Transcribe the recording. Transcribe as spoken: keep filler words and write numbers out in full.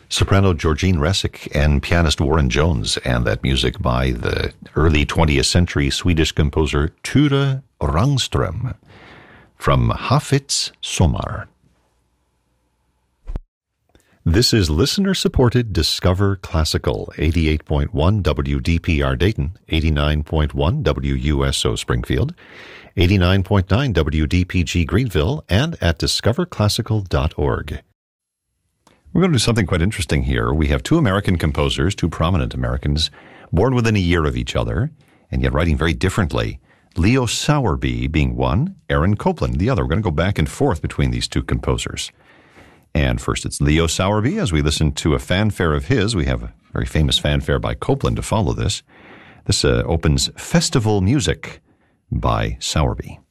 Soprano Georgine Resick and pianist Warren Jones, and that music by the early twentieth century Swedish composer Ture Rangström from Hafits Sommar. This is listener-supported Discover Classical, eighty-eight point one W D P R Dayton, eighty-nine point one W U S O Springfield, eighty-nine point nine W D P G Greenville, and at discover classical dot org. We're going to do something quite interesting here. We have two American composers, two prominent Americans, born within a year of each other, and yet writing very differently. Leo Sowerby being one, Aaron Copland the other. We're going to go back and forth between these two composers. And first it's Leo Sowerby. As we listen to a fanfare of his, we have a very famous fanfare by Copland to follow this. This uh, opens Festival Music by Sowerby.